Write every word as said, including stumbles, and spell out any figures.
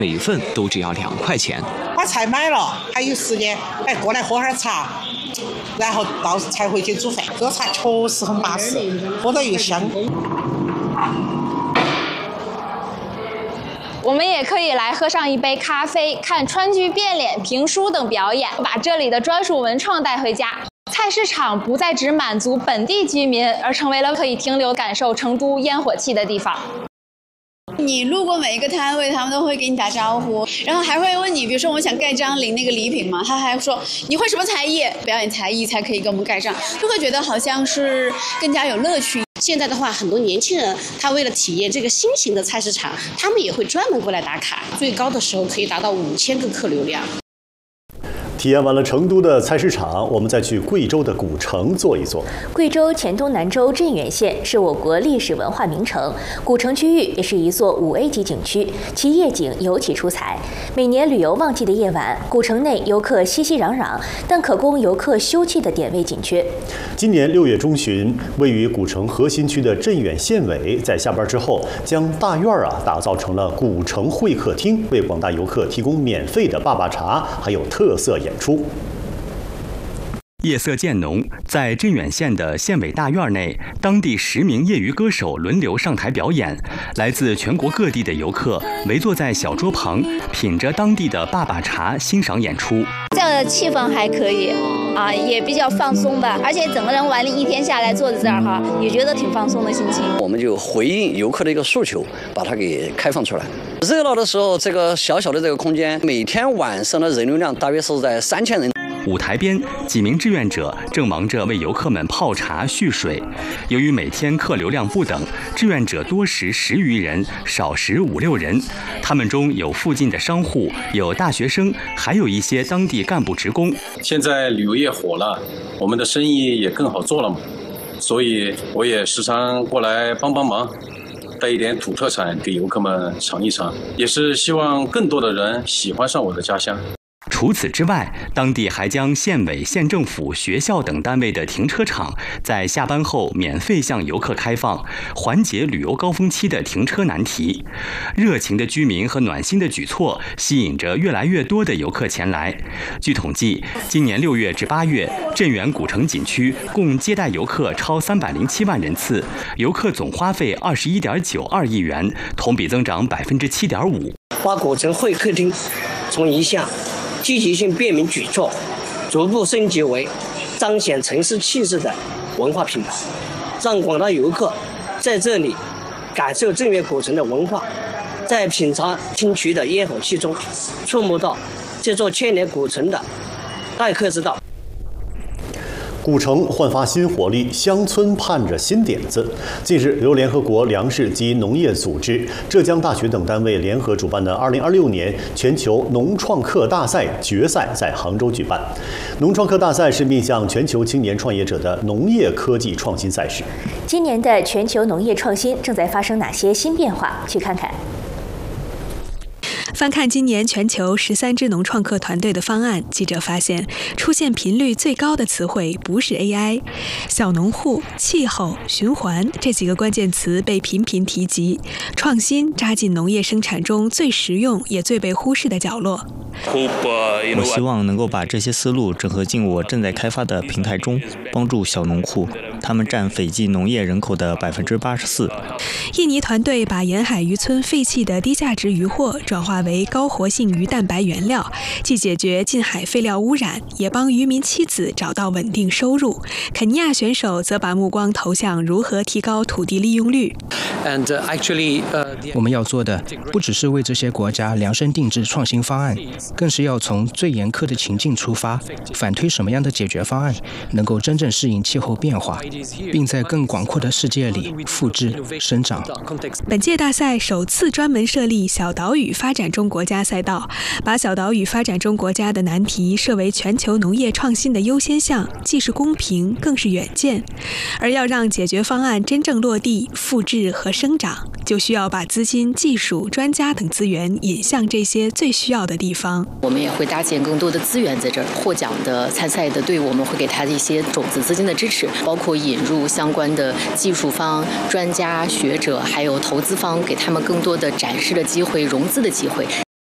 每一份都只要两块钱。 把菜买了，还有时间，哎，过来喝点茶，然后到才回去煮饭。这个茶确实很巴适，喝着又香。 我们也可以来喝上一杯咖啡，看川剧变脸、评书等表演，把这里的专属文创带回家。菜市场不再只满足本地居民，而成为了可以停留感受成都烟火气的地方。 你路过每一个摊位，他们都会给你打招呼，然后还会问你，比如说我们想盖章领那个礼品嘛，他还说你会什么才艺，表演才艺才可以给我们盖章，就会觉得好像是更加有乐趣。 现在的话，很多年轻人他为了体验这个新型的菜市场，他们也会专门过来打卡，最高的时候可以达到五千个客流量。 体验完了成都的菜市场，我们再去贵州的古城坐一坐。 贵州黔东南州镇远县是我国历史文化名城，古城区域也是一座五 A 级景区，其夜景尤其出彩。每年旅游旺季的夜晚，古城内游客熙熙攘攘，但可供游客休憩的点位紧缺。 今年六月中旬，位于古城核心区的镇远县委在下班之后，将大院啊打造成了古城会客厅，为广大游客提供免费的坝坝茶，还有特色演出。 夜色渐浓，在镇远县的县委大院内，当地十名业余歌手轮流上台表演。来自全国各地的游客围坐在小桌旁，品着当地的坝坝茶，欣赏演出。 这样的气氛还可以啊，也比较放松吧。而且整个人玩了一天下来，坐在这儿哈，也觉得挺放松的心情。 我们就回应游客的一个诉求，把它给开放出来。热闹的时候，这个小小的这个空间，每天晚上的人流量大约是在三千人。 舞台边，几名志愿者正忙着为游客们泡茶蓄水。由于每天客流量不等，志愿者多时十余人，少时五六人。他们中有附近的商户，有大学生，还有一些当地干部职工。 现在旅游业火了，我们的生意也更好做了嘛，所以我也时常过来帮帮忙，带一点土特产给游客们尝一尝，也是希望更多的人喜欢上我的家乡。 除此之外，当地还将县委、县政府、学校等单位的停车场在下班后免费向游客开放，缓解旅游高峰期的停车难题。热情的居民和暖心的举措吸引着越来越多的游客前来。据统计，今年六月至八月，镇远古城景区共接待游客超三百零七万人次，游客总花费二十一点九二亿元，同比增长百分之七点五。 把古城会客厅从一项积极性便民举措，逐步升级为彰显城市气质的文化品牌，让广大游客在这里感受镇远古城的文化，在品尝清渠的烟火气中，触摸到这座千年古城的待客之道。 古城焕发新活力，乡村盼着新点子。近日，由联合国粮食及农业组织、浙江大学等单位联合主办的二零二六年全球农创客大赛决赛在杭州举办。农创客大赛是面向全球青年创业者的农业科技创新赛事。 今年的全球农业创新正在发生哪些新变化？去看看。 翻看今年全球十三支农创客团队的方案，记者发现出现频率最高的词汇不是 A I， 小农户、气候、循环这几个关键词被频频提及。创新扎进农业生产中最实用也最被忽视的角落。 我希望能够把这些思路整合进我正在开发的平台中，帮助小农户，他们占斐济农业人口的百分之八十四。 印尼团队把沿海渔村废弃的低价值渔获转化为高活性鱼蛋白原料，既解决近海废料污染，也帮渔民妻子找到稳定收入。肯尼亚选手则把目光投向如何提高土地利用率。 And actually, uh, 我们要做的不只是为这些国家量身定制创新方案，更是要从最严苛的情境出发，反推什么样的解决方案能够真正适应气候变化，并在更广阔的世界里复制生长。 本届大赛首次专门设立小岛屿发展中国家赛道，把小岛屿发展中国家的难题设为全球农业创新的优先项，既是公平，更是远见。而要让解决方案真正落地、复制和生长，就需要把资金、技术、专家等资源引向这些最需要的地方。 我们也会搭建更多的资源在这儿，获奖的参赛的队伍，我们会给他的一些种子资金的支持，包括引入相关的技术方、专家学者，还有投资方，给他们更多的展示的机会、融资的机会。